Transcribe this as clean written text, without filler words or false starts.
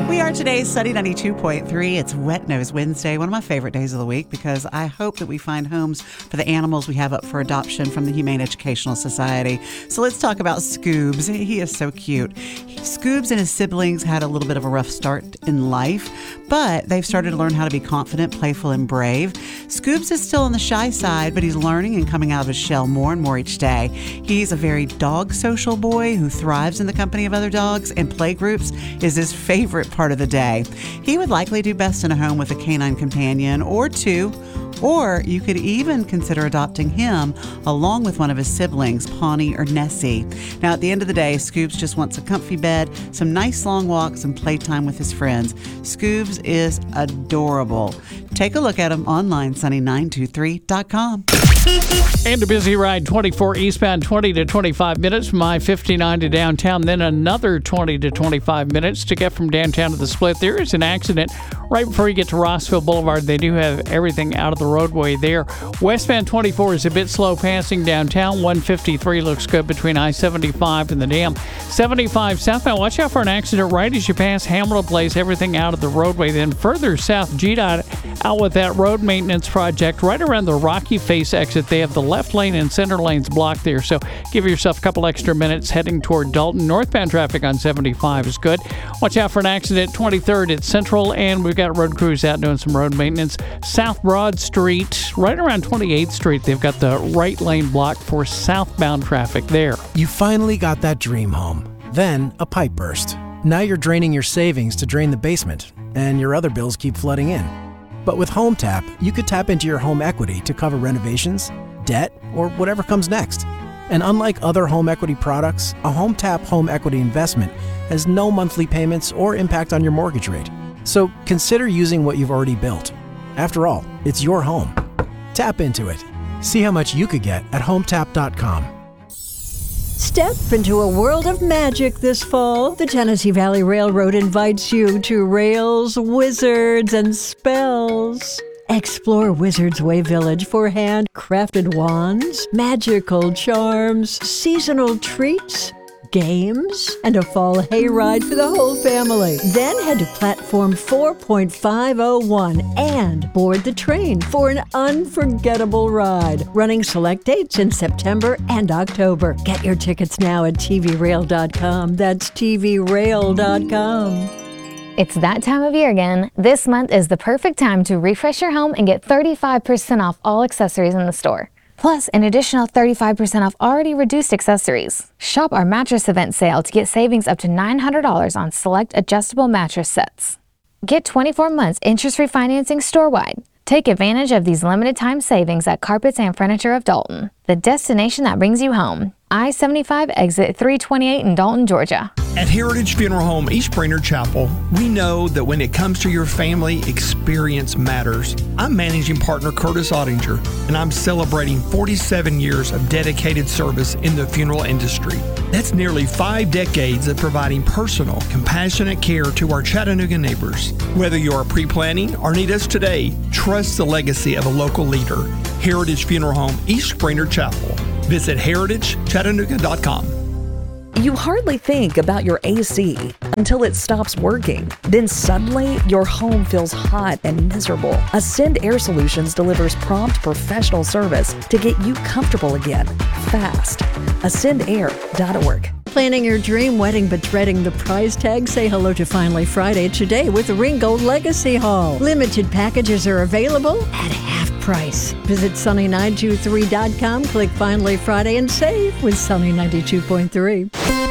We are today's Sunny 92.3. It's Wet Nose Wednesday, one of my favorite days of the week because I hope that we find homes for the animals we have up for adoption from the Humane Educational Society. So let's talk about Scoobs. He is so cute. Scoobs and his siblings had a little bit of a rough start in life, but they've started to learn how to be confident, playful, and brave. Scoobs is still on the shy side, but he's learning and coming out of his shell more and more each day. He's a very dog social boy who thrives in the company of other dogs, and play groups is his favorite part of the day. He would likely do best in a home with a canine companion or two, or you could even consider adopting him along with one of his siblings, Pawnee or Nessie. Now, at the end of the day, Scoobs just wants a comfy bed, some nice long walks, and playtime with his friends. Scoobs is adorable. Take a look at him online, sunny923.com. And a busy ride, 24 eastbound, 20 to 25 minutes from I-59 to downtown, then another 20 to 25 minutes to get from downtown to the split. There is an accident right before you get to Rossville Boulevard. They do have everything out of the roadway there. Westbound 24 is a bit slow passing downtown. 153 looks good between I-75 and the dam. 75 southbound, watch out for an accident right as you pass Hamilton Place, everything out of the roadway. Then further south, GDOT out with that road maintenance project right around the Rocky Face exit. They have the left lane and center lanes blocked there, so give yourself a couple extra minutes heading toward Dalton. Northbound traffic on 75 is good. Watch out for an accident 23rd at Central, and we've got road crews out doing some road maintenance. South Broad Street, right around 28th Street, they've got the right lane blocked for southbound traffic there. You finally got that dream home. Then a pipe burst. Now you're draining your savings to drain the basement, and your other bills keep flooding in. But with Home Tap, you could tap into your home equity to cover renovations, debt, or whatever comes next. And unlike other home equity products, a Home Tap home equity investment has no monthly payments or impact on your mortgage rate. So consider using what you've already built. After all, it's your home. Tap into it. See how much you could get at HomeTap.com. Step into a world of magic this fall. The Tennessee Valley Railroad invites you to Rails, Wizards, and Spells. Explore Wizards Way Village for handcrafted wands, magical charms, seasonal treats, games, and a fall hayride for the whole family. Then head to platform 4.501 and board the train for an unforgettable ride. Running select dates in September and October. Get your tickets now at tvrail.com. That's tvrail.com. It's that time of year again. This month is the perfect time to refresh your home and get 35% off all accessories in the store. Plus, an additional 35% off already reduced accessories. Shop our mattress event sale to get savings up to $900 on select adjustable mattress sets. Get 24 months interest-free financing store-wide. Take advantage of these limited time savings at Carpets and Furniture of Dalton, the destination that brings you home. I-75 exit 328 in Dalton, Georgia. At Heritage Funeral Home East Brainerd Chapel, we know that when it comes to your family, experience matters. I'm managing partner Curtis Ottinger, and I'm celebrating 47 years of dedicated service in the funeral industry. That's nearly 5 decades of providing personal, compassionate care to our Chattanooga neighbors. Whether you're pre-planning or need us today, trust the legacy of a local leader. Heritage Funeral Home East Brainerd Chapel. Visit heritagechattanooga.com. You hardly think about your AC until it stops working. Then suddenly, your home feels hot and miserable. Ascend Air Solutions delivers prompt professional service to get you comfortable again, fast. AscendAir.org. Planning your dream wedding but dreading the price tag? Say hello to Finally Friday today with Ringo Legacy Hall. Limited packages are available at half price. Visit sunny923.com, click Finally Friday, and save with Sunny 92.3.